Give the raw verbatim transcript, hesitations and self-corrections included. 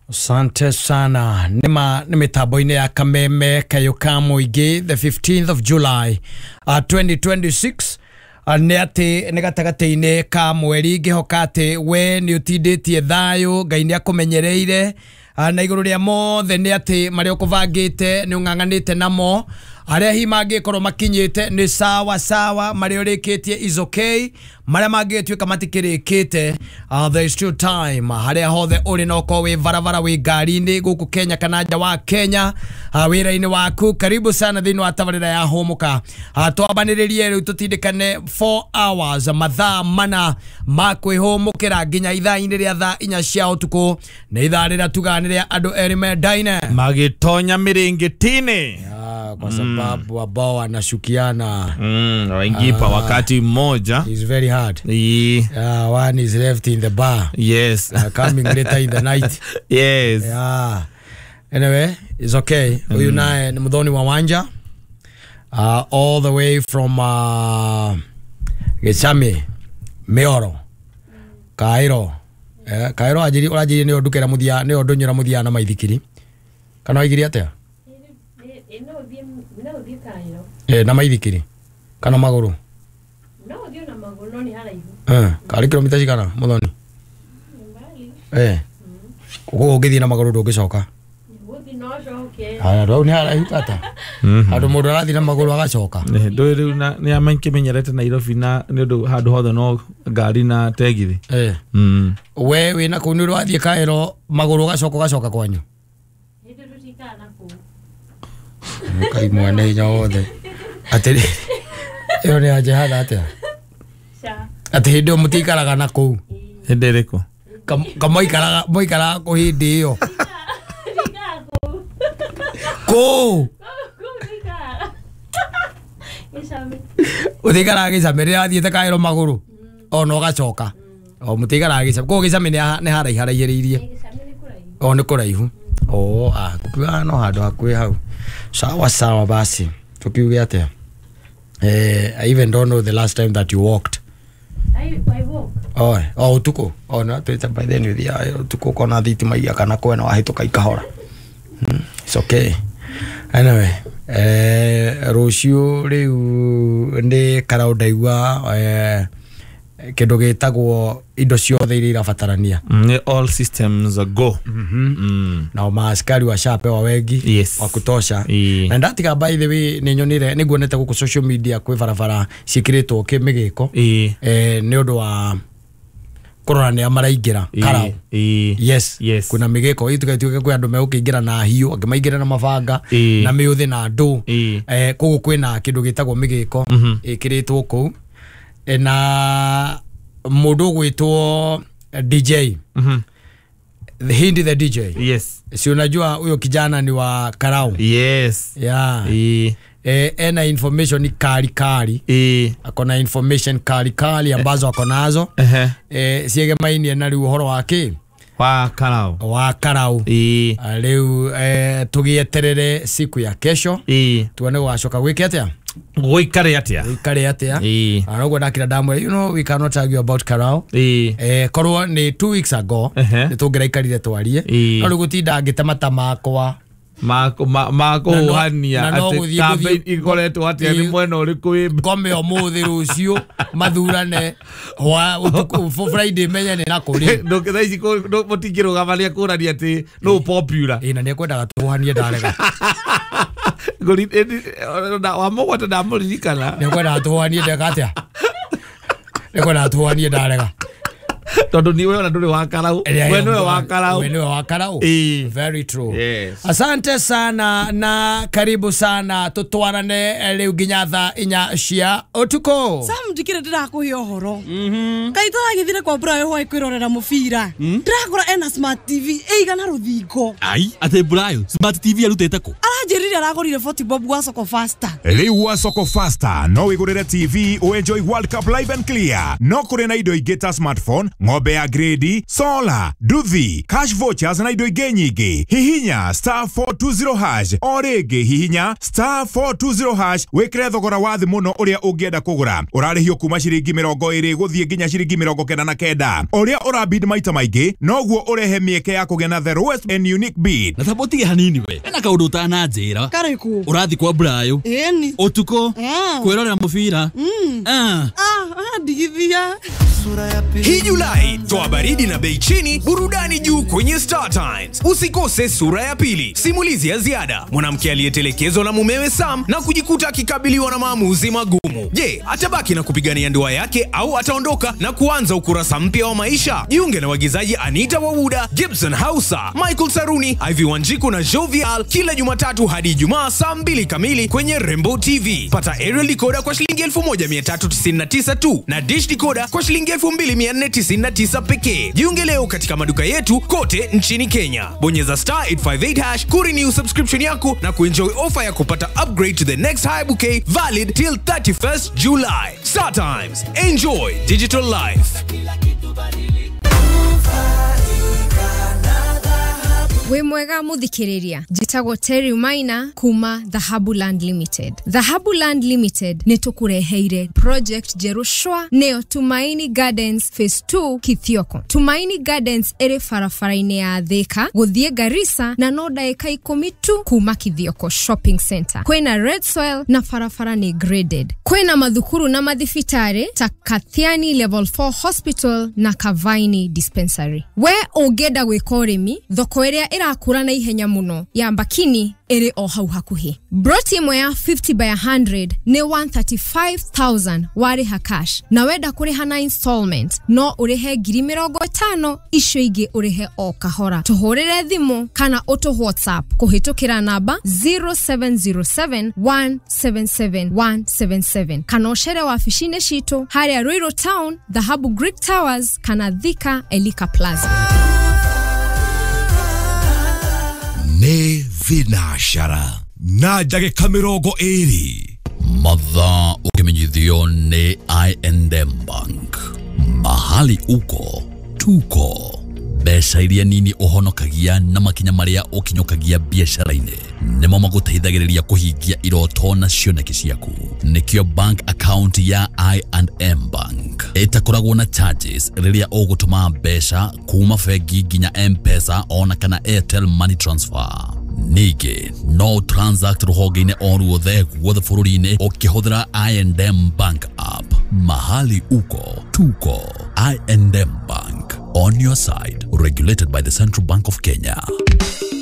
Asante sana. Nima nimetaboine ya kameme kayoka muigi the fifteenth of July uh, twenty twenty-six. Uh, ne ati negatagateine ka mweri gihokate we ni utiditie thayo Ngai ni akumenyereire uh, na iguru ria mothe ne ati mari okuvangite ni unganganite namo aria hi mangikorwo makinyite ni sawa sawa mari urikitie is okay mari mangituika matikirikite uh, there is still time haria hothe uri no ko we varavara we ngari-ini guku Kenya kana nja wa Kenya uh, wira-ini waku karibu sana thini wa tabarira ya homuka uh, twambaniririe riu tutindikane four hours mathaa mana ma kwihumukira nginya ithaa-ini ria thaa inya cia utuku na ithaa riria tuganiria andu eri mendaine magitonya miringitini kwa sababu ambao wanashukiana mm, waingipa uh, wakati mmoja is very hard. Yeah. Uh, one is left in the bar. Yes. Uh, coming later in the night. Yes. Yeah. Anyway, it's okay. Mm. Huyu naye ni Muthoni wa Wanja. Uh, all the way from uh, Gicami, Meoro, Kairo. Eh, Kairo ajiri urajiri ni odukera muthia ni odonyora muthia na maithikiri. Kana waigiri atia? Eh, na maithikiri. Kana maguru. No, dio na maguru ni haraihu. Eh, kari kilomita cigana Muthoni? Eh. Ugo ugithi na maguru ndugicoka. Guthi no coke. Aya, ndo ni haraihu tata. Andu mundu arathi na maguru agacoka. Eh, ndo riu na ni amenke menyerete Nairobi na ni ndu handu hothe no ngari na tegithi. Eh. Mm. We we na kunu rwathie Kairo maguru gacoka gacoka kwanyu. Hindi tutikana ku. Kai mwana inya wothe. Atiri. Iyo ni aje hada atia. Sha. Ati hindo mutikaraga na ku. Hindi riko. Kama ikaraga moikara ku hindi iyo. Ku. Utikara gicame ria thiete Kairo maguru. O no gacoka. O mutikara gicame. Ku gicame ni harai haraihiriirie. O ni kuraihu. O ah kwa no hado hakwe hau. Sawa sawa basi. Tukiuge atia. Eh, I even don't know the last time that you walked. I I walk. Oh, oh tuko. Oh na tuita by then with ya tuko kona thitima ya kana kwena wahituka ikahora. Hmm, it's okay. Anyway, eh Rocio riu ndi karaudaiwa eh kindu gitagwo indo ciothe iria irabatarania. Mm, all systems go. Mhm. Mm. Na maaskari washapewa wengi Yes. wa kutosha. E. Na ndatika by the way ni nyonire ni guonete guku social media kwi barabara cikiritwo kimigiko. E. Eh ni undu wa korana maraingira karao. E. Yes. Yes. Kuna migiko itugaituke kwi andu megukingira na hiu angimaingira na mabanga E. na miuthi na ndu. E. Eh kugu kwina kindu gitagwo migiko mm -hmm. ikiritwo ku na mundu gwitwo D J. Mhm. The Hindi the D J. Yes. Si unajua huyo kijana ni wa Karau. Yes. Yeah. E. Eh, ena information kali kali. E. Akona information kali kali ambazo akonazo. Eh. Eh, siege maini na riu horo wake. Wa Karau. Wa Karau. E. Riu eh tugieterere siku ya kesho. E. Tuone gwacoka gwike atia. Goikare atia. Goikare atia. E. Arogwa ndakira damu, you know we cannot argue about Karau. E. Eh korwo ni two weeks ago ni tungira ikarire twarie. No riu gutinda ngitemata makwa. Mako mako hania ati campaign ikoretwo atia ni mwena uriku wi ngome omuthi rucio mathurane wa utuku Friday menye ni nakuri ndo thaici ndo mutingirugamaria kurania ati no popular ina ni kwendaga tuhanie ndarega gori na wa mogwata na muririkana ni kwendaga tuhanie ndega atia ni kwendaga tuhanie ndarega tondu ni wewe nduri wa Karau wewe ni wa Karau wewe ni wa Karau e. Very true. Yes. Asante sana na karibu sana tutwarane riu nginya thaa inya cia utuko Sam ndikire ndirakuhe uhoro mhm kaita githire kwa Brayo hwa kwirorera mubira ndirakora ena smart T V eigana ruthingo ai ate Brayo smart T V arutete ku aranjirire ndire aragorire forty bob wa Soko Faster. Riu wa Soko Faster no wigurire T V o enjoy World Cup live and clear. No kuri na indo ingĩ ta smartphone, ng'ombe ya grade, solar, duthi, cash vouchers na indo ingĩ nyingĩ. Hihinya star four two zero hash o rĩngĩ hihinya star four two zero hash wikire thogora wa thĩ mũno ũrĩa ũngĩenda kũgũra. Ũrarĩhio kuma ciringi mĩrongo ĩrĩ gũthiĩ nginya ciringi mĩrongo kenda na kenda. Ũrĩa ũrabid maita maingĩ noguo ũrehe mĩeke ya kũgĩa na the lowest and unique bid. Na thabotige hanini we. Ena kaundu utananjira. Kariku. Urathi kwa Brayo. Eni. Utuko. Ah. Kwirorera mubira. Mm. Ah. Ah, digithia. Hii Julai, toa baridi na bei chini, burudani juu kwenye Star Times. Usikose Sura ya Pili, simulizi ya ziada. Mwanamke aliyetelekezwa na mumewe Sam na kujikuta akikabiliwa na maamuzi magumu. Je, atabaki na kupigania ndoa yake au ataondoka na kuanza ukurasa mpya wa maisha? Jiunge na waigizaji Anita Wawuda, Gibson Hausa, Michael Saruni, Ivy Wanjiku na Jovial kila Jumatatu hadi Ijumaa saa mbili kamili kwenye Rembo T V. Pata aerial decoder kwa shilingi elfu moja mia tatu tisini na tisa tu na dish decoder kwa shilingi elfu mbili mia nne tisini na tisa pekee. Jiunge leo katika maduka yetu kote nchini Kenya. Bonyeza star eight five eight hash kurenew subscription yako na kuenjoy offer ya kupata upgrade to the next high bouquet valid till thirty-first July. Star Times. Enjoy digital life. We mwega muthikiriria jitagwo Terry Maina kuma Dhahabuland Limited. Dhahabuland Limited nitukureheire project Jerushwa neo Tumaini Gardens phase two Kithioko. Tumaini Gardens ere farafaraine ya Thika guthie Garissa na no daika ikumi tu kuma Kithioko shopping center. Kwena red soil na farafara ni graded. Kwena madhukuru na madhifitare ta Kathiani level four hospital na Kavaini dispensary. We ogeda gwikoremi thoko area irakura na ihenya muno ya Mbakini ere o hau hakuhi. Broti imwe ya fifty by one hundred ne one hundred thirty-five thousand wari ha cash na wenda kuriha na installment no urehe ngiri mirongo itano icio ingi urehe o kahora. Tuhorere thimu kana auto WhatsApp kuhitukira namba zero seven zero seven one seven seven one seven seven kana ochere wafishine shito haria Ruiru Town, Dhahabu Greek Towers kana Thika Elika Plaza. Ne vinashara na dagika mirongo iri madha ukimenyithio ne I and M Bank. Mahali uko tuko besha iria nini uhonokagia na makinya maria ukinyokagia biashara-ini nimo maguteithagiriria kuhingia iroto na cioneki ciaku. Nikio bank account ya I and M Bank itakoragwo na charges riria ugutuma besha kuma bengi nginya M-Pesa ona kana Airtel money transfer. Nige no transact ruhogine oruothe guothe bururi-ini ukihũthĩra I and M Bank app. Mahali uko tuko I and M Bank, on your side, regulated by the Central Bank of Kenya.